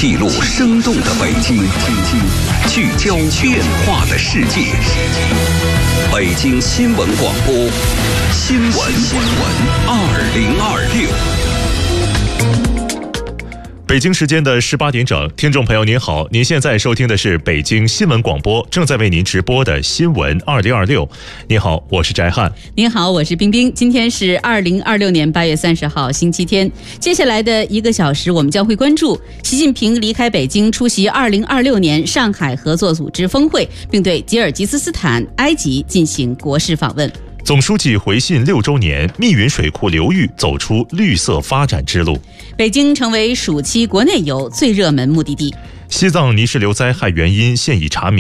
记录生动的北京，聚焦变化的世界。北京新闻广播，新闻2026。 北京时间的18点整，听众朋友您好，您现在收听的是北京新闻广播，正在为您直播的新闻2026。您好，我是翟汉。 您好，我是冰冰。今天是2026年8月30号，星期天。接下来的1个小时，我们将会关注习近平离开北京，出席2026年上海合作组织峰会，并对吉尔吉斯斯坦、埃及进行国事访问。 总书记回信6周年，密云水库流域走出绿色发展之路。 北京成为暑期国内游最热门目的地。 西藏泥石流灾害原因现已查明。